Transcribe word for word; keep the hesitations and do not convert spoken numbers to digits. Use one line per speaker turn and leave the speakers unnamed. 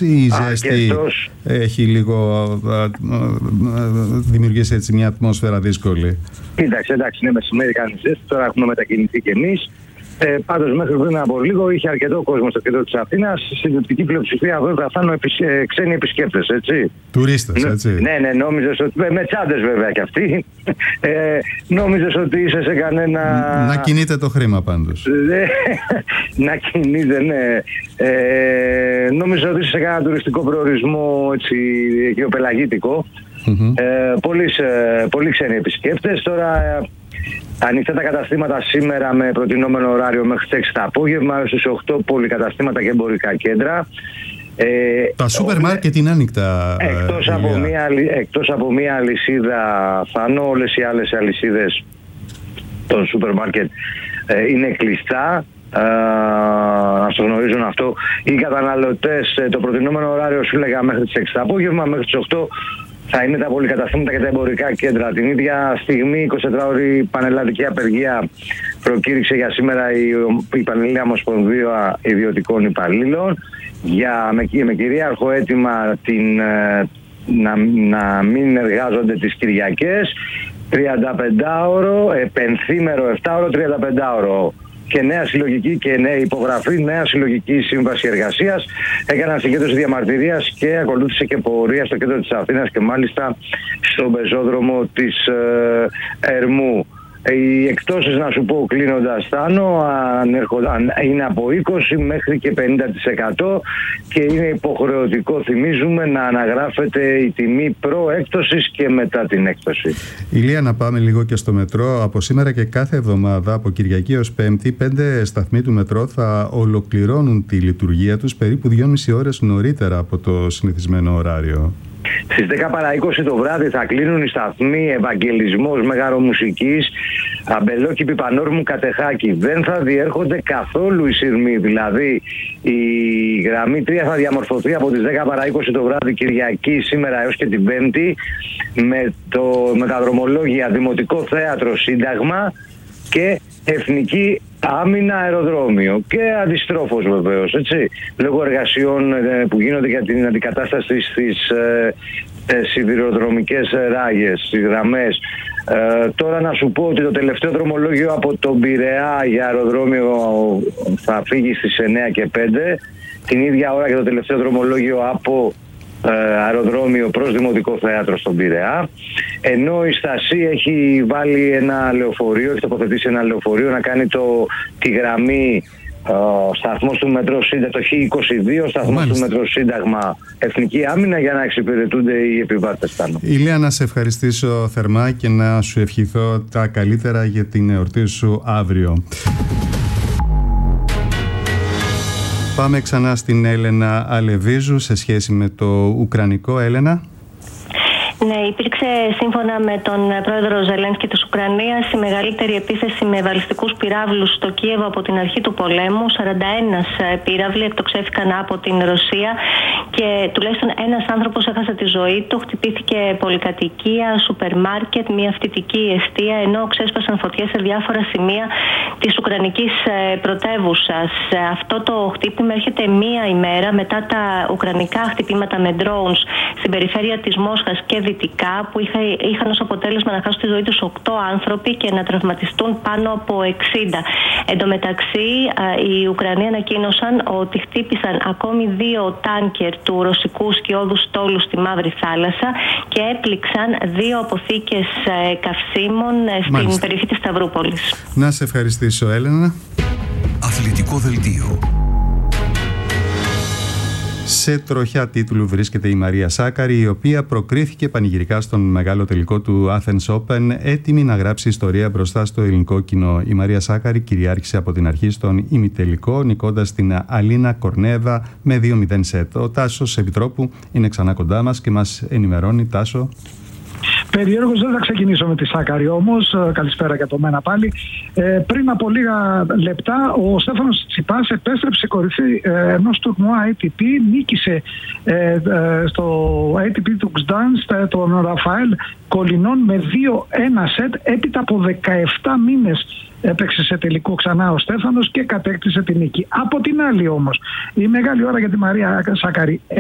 ή η ζέστη
Αρκετός.
έχει λίγο δημιουργήσει έτσι μια ατμόσφαιρα δύσκολη?
Κοίταξε, εντάξει, είναι μεσημέρι, κάνει ζέστη, τώρα έχουμε μετακινηθεί κι εμείς. Ε, πάντως μέχρι πριν από λίγο είχε αρκετό κόσμο στο κέντρο της Αθήνας. Στη συντριπτική πλειοψηφία βέβαια θα είναι επισκ... ξένοι επισκέπτες, έτσι.
Τουρίστες, έτσι.
Ναι, ναι, νόμιζες ότι. Με τσάντες βέβαια κι αυτοί. Ε, νόμιζες ότι είσαι σε κανένα.
Να κινείται το χρήμα πάντως.
Να κινείται, ναι. Ε, νόμιζες ότι είσαι σε κανένα τουριστικό προορισμό, έτσι, γεωπελαγίτικο. Mm-hmm. Ε, πολλοί, πολλοί ξένοι επισκέπτες. Τώρα. Ανοιχτά τα καταστήματα σήμερα με προτινόμενο ωράριο μέχρι τις έξι το απόγευμα, έως τις οκτώ πολυκαταστήματα και εμπορικά κέντρα.
Ε, τα σούπερ μάρκετ είναι άνοιχτα.
Εκτός από, μία, εκτός από μία αλυσίδα, Θάνο, όλες οι άλλες αλυσίδες των σούπερ μάρκετ ε, είναι κλειστά. Να το γνωρίζουν αυτό. Οι καταναλωτές, το προτινόμενο ωράριο σου έλεγα μέχρι τις έξι το απόγευμα, μέχρι τις οκτώ θα είναι τα πολυκαταστήματα και τα εμπορικά κέντρα. Την ίδια στιγμή, εικοσιτετράωρη πανελλαδική απεργία προκήρυξε για σήμερα η, η Πανελλήνια Ομοσπονδία Ιδιωτικών Υπαλλήλων για, με, με κυρίαρχο αίτημα την, να, να μην εργάζονται τις Κυριακές, τριανταπεντάωρο, πενθήμερο επτάωρο, τριανταπεντάωρο. Και νέα συλλογική και νέα υπογραφή, νέα συλλογική σύμβαση εργασίας. Έκαναν συγκέντρωση διαμαρτυρίας και ακολούθησε και πορεία στο κέντρο της Αθήνας και μάλιστα στον πεζόδρομο της ε, Ερμού. Οι εκτόσεις, να σου πω κλείνοντας, Θάνο, είναι από είκοσι μέχρι και πενήντα τοις εκατό και είναι υποχρεωτικό, θυμίζουμε, να αναγράφεται η τιμή προέκτοσης και μετά την έκπτωση.
Ηλία, να πάμε λίγο και στο μετρό. Από σήμερα και κάθε εβδομάδα, από Κυριακή έως Πέμπτη, πέντε σταθμοί του μετρό θα ολοκληρώνουν τη λειτουργία τους περίπου δυόμιση ώρες νωρίτερα από το συνηθισμένο ωράριο.
Στις δέκα παρά είκοσι το βράδυ θα κλείνουν οι σταθμοί Ευαγγελισμός, Μεγαρομουσικής, Αμπελόκηπη, Πανόρμου, Κατεχάκη. Δεν θα διέρχονται καθόλου οι σειρμοί. Δηλαδή η γραμμή τρία θα διαμορφωθεί από τις δέκα παρά είκοσι το βράδυ Κυριακή σήμερα έως και την Πέμπτη με, το, με τα δρομολόγια Δημοτικό Θέατρο Σύνταγμα και Εθνική Άμυνα Αεροδρόμιο και αντιστρόφως βεβαίως, έτσι, λόγω εργασιών ε, που γίνονται για την αντικατάσταση στις ε, ε, σιδηροδρομικές ράγες, στις γραμμές. Ε, τώρα να σου πω ότι το τελευταίο δρομολόγιο από τον Πειραιά για αεροδρόμιο θα φύγει στις εννιά και πέντε, την ίδια ώρα και το τελευταίο δρομολόγιο από αεροδρόμιο προς Δημοτικό Θέατρο στον Πειραιά, ενώ η Στασή έχει βάλει ένα λεωφορείο, έχει τοποθετήσει ένα λεωφορείο να κάνει το, τη γραμμή uh, σταθμός του μετρό Σύνταγμα, το χ είκοσι δύο σταθμός του μετρό Σύνταγμα Εθνική Άμυνα, για να εξυπηρετούνται οι επιβάτες.
Ηλία, να σε ευχαριστήσω θερμά και να σου ευχηθώ τα καλύτερα για την εορτή σου αύριο. Πάμε ξανά στην Έλενα Αλεβίζου σε σχέση με το Ουκρανικό. Έλενα.
Ναι, υπήρξε σύμφωνα με τον πρόεδρο Ζελένσκι της Ουκρανίας η μεγαλύτερη επίθεση με βαλιστικούς πυράβλους στο Κίεβο από την αρχή του πολέμου. σαράντα ένα πύραυλοι εκτοξεύτηκαν από την Ρωσία και τουλάχιστον ένας άνθρωπος έχασε τη ζωή του. Χτυπήθηκε πολυκατοικία, σούπερ μάρκετ, μια φοιτητική εστία, ενώ ξέσπασαν φωτιές σε διάφορα σημεία της Ουκρανικής πρωτεύουσας. Αυτό το χτύπημα έρχεται μία ημέρα μετά τα ουκρανικά χτυπήματα με drones στην περιφέρεια της Μόσχας και δυτικά, που είχα, είχαν ως αποτέλεσμα να χάσουν τη ζωή τους οκτώ άνθρωποι και να τραυματιστούν πάνω από εξήντα. Εν τω μεταξύ, οι Ουκρανοί ανακοίνωσαν ότι χτύπησαν ακόμη δύο τάνκερ του ρωσικού σκιώδου στόλου στη Μαύρη Θάλασσα και έπληξαν δύο αποθήκες καυσίμων στην Μάλιστα. περιοχή της Σταυρούπολης.
Να σε ευχαριστήσω, Έλενα.
Αθλητικό δελτίο.
Σε τροχιά τίτλου βρίσκεται η Μαρία Σάκαρη, η οποία προκρίθηκε πανηγυρικά στον μεγάλο τελικό του Athens Open, έτοιμη να γράψει ιστορία μπροστά στο ελληνικό κοινό. Η Μαρία Σάκαρη κυριάρχησε από την αρχή στον ημιτελικό, νικώντας την Αλίνα Κορνέβα με δύο μηδέν σετ. Ο Τάσος Επιτρόπου είναι ξανά κοντά μας και μας ενημερώνει. Τάσο.
Περιέργως δεν θα ξεκινήσω με τη Σάκαρη όμως, καλησπέρα και από μένα πάλι. Ε, πριν από λίγα λεπτά ο Στέφανος Τσιπάς επέστρεψε κορυφή ε, ενός τουρνουά έι τι πι, νίκησε ε, ε, στο έι τι πι του Γκτάνσκ τον Ραφαέλ Κολινών με δύο ένα σετ, έπειτα από δεκαεπτά μήνες έπαιξε σε τελικό ξανά ο Στέφανος και κατέκτησε την νίκη. Από την άλλη όμως, η μεγάλη ώρα για τη Μαρία Σάκαρη.